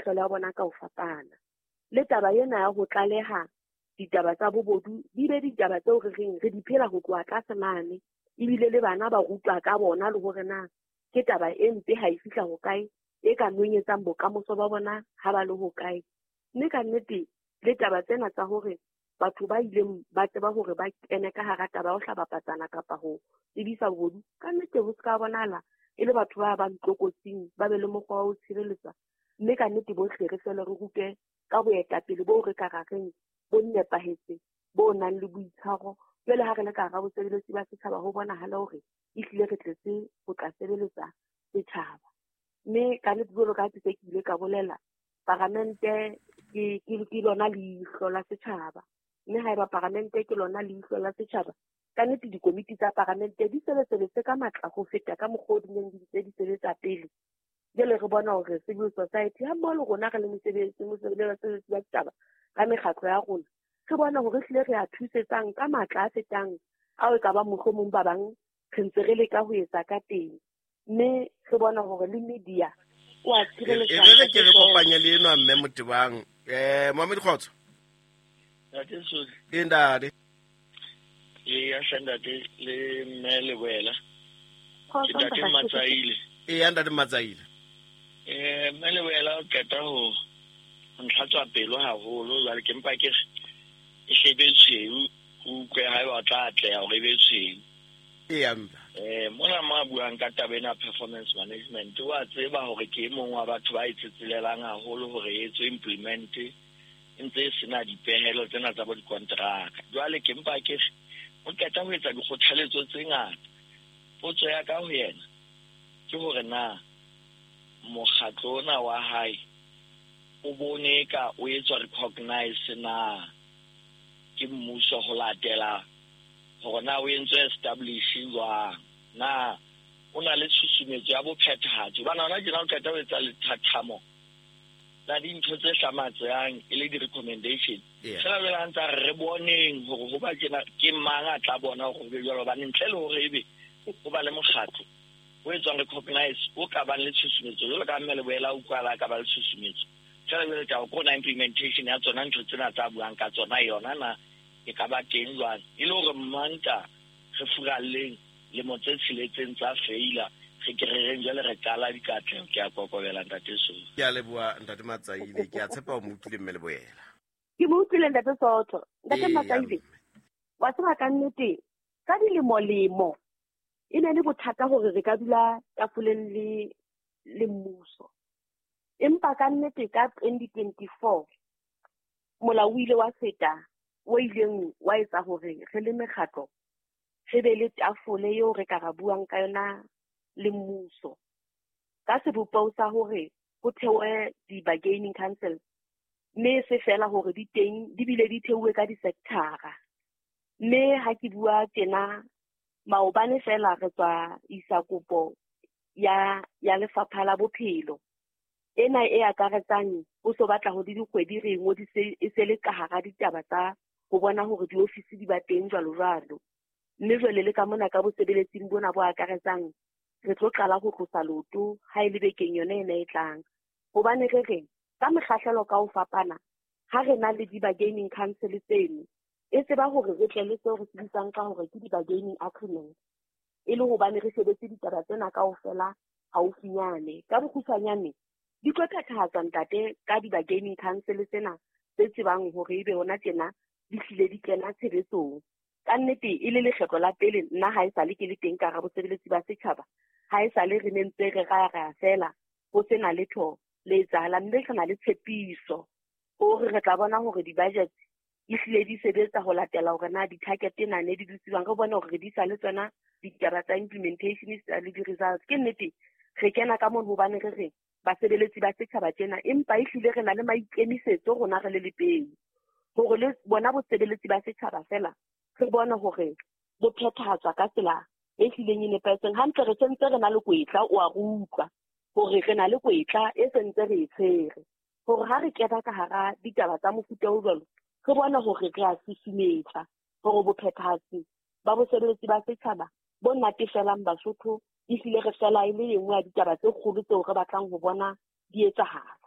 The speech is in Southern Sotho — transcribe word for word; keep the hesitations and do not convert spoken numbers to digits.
maitlhomo a bona ka ho fapana. Le taba ena ya ho tlaleha ditaba tsa bobodu di be ditaba tseo re reng re di phela ho tloha tlase mane, ebile le bana ba rutwa ka bona le hore na ke taba e mpe ha e fihla ho kae e ka nonyetsang bokamoso ba bona ha ba le ho kae. Mme ka nnete le taba tsena tsa hore batho ba ileng ba tseba hore ba kene ka hara taba ho hlabapatsana kapa ho tsebisa bobodu, ka nnete ho ska bonala e le batho ba bang tlokotsing ba be le mokgwa wa ho tshireletsa. Mme ka nnete bohle re fele re rute ka boetapele bo re ka rareng bo nepahetse bo nang le boitshwaro. Jwale ha re le ka hara bosebeletsi ba setjhaba ho bonahala hore ehlile re tletse ho tla sebeletsa setjhaba. Mme ka nnete jwalo ka ha ke se ke ile ka bolela, parlamente ke ke lona leihlo la setjhaba. Mme haeba parlamente ke lona leihlo la setjhaba, ka nnete dikomiti tsa parlamente di sebetse ka matla ho feta ka mokgwa di neng di ntse di sebetsa pele. Jwale re bona hore civil society ha mmoho le rona re le mesebetsi mosebetsi wa setjhaba ka mekgatlo ya rona, re bona hore hlile re a thusetsang ka matla a fetang ao e ka ba mohlomong ba bang re ntse re leka ho etsa ka teng. Mme re bona hore le media o a tshireletsa. E re ke re kopanya le eno mme Motebang. Eh Mohamed Khotso. Ya tso e ndade e ya sendate le mmele wela Ke ke matsaile e ya ndade matsaile eh mmele wela o keta ho ntlhatswa pelo haholo jwale ke mpa ke e shebetswe o kwe ha wa tla tle ya re betswe e ya mba eh mona ma buang ka tabena performance management wa tseba hore ke mong wa batho ba itsetselelang haholo hore e etswe implement ntse sena dipehelo tsena tsa bo dikontraka. Jwale ke mpa ke o keta ho etsa dikgothaletso tse ngata. Potso ya ka ho yena ke hore na mokgatlo ona wa hae o bone ka o etswa recognize na ke mmuso ho latela hore na o entswe establish jwang na ona le tshusumetso ya bophethahatso bana ona jena o keta ho etsa lethathamo la dintho tse hlamatsang e le di-recommendation. Fela le la ntsa re boneng hore ho ba jena ke mang a tla bona hore be jwalo ba ntle le hore ebe ho ba le mokgatlo o etswang recognize o ka ba le tshusumetso jwalo ka mmele boela o kwala ka ba le tshusumetso. Fela le tla go na implementation ya tsona ntho tsena tsa buang ka tsona yona na e ka ba teng jwang e le hore manta re furalleng le motse tshiletseng tsa faila re ke re reng jale re qala dikatle ke a kokobela ntate so ke a leboa ntate Matsaile ke a tshepa o mo utlwile mmele boela ke mo utlwile ntate Sotho ntate Matsaile wa tseba ka nnete ka dilemo-lemo e ne le bothata hore re ka dula tafoleng le le mmuso, empa ka nnete ka twenty twenty-four molao o ile wa feta o ileng wa etsa hore re le mekgatlo re be le tafole eo re ka ra buang ka yona le mmuso ka sebopao sa hore ho thewe di-bargaining council, mme se fela hore di teng di bile di theuwe ka di-sectara. Mme ha ke bua tjena maobane fela re tswa isa kopo ya ya lefapha la bophelo ena e akaretsang o so batla ho di dikgwedi re ngodise e se le ka hara ditaba tsa ho bona hore diofisi di ba teng jwalo jwalo. Mme jwale le ka mona ka bosebeletsing bona bo akaretsang re tlo qala ho tlosa loto ha ile bekeng yona ena e tlang hobane re reng ka mekgahlelo ka ho fapana ha re na le di-bargaining council tseno e tseba hore re tle le seo re tsebisang ka hore ke di-bargaining agreement e le hobane re sebetse ditaba tsena ka ofela haufinyane ka bokgutshwanyane di tlo phethahatswa ntate ka di-bargaining council tsena tse tsebang hore ebe hona tjena di hlile di kena tshebetsong. Ka nnete e le lekgetlo la pele nna ha e sa le ke le teng ka hara bosebeletsi ba setjhaba ha e sa le re nentse re ra ra fela ho sena letho le etsahala, mme re na le tshepiso hore re tla bona hore di-budget e hlile di sebetsa ho latela hore na di-target ena ne di dutsiwang re bone hore re di sa le tsona ditaba tsa implementation le di-results. Ke nnete re kena ka mona hobane re re basebeletsi ba setjhaba tjena empa e hlile re na le maikemisetso rona re le lepeng hore le bona bosebeletsi ba setjhaba fela re bona hore bo phethahatswa ka tsela e hlileng e nepahetseng. Hantle re sentse re na le kwetla o a rutlwa hore re na le kwetla e sentse re e tshwere hore ha re kena ka hara ditaba tsa mofuta o jwalo re bona hore re a susumetsa hore bophethahatsi ba bosebeletsi ba setjhaba bo natefelang Basotho e hlile re fela e le engwe ya ditaba tse kgolo tseo re batlang ho bona di etsahala.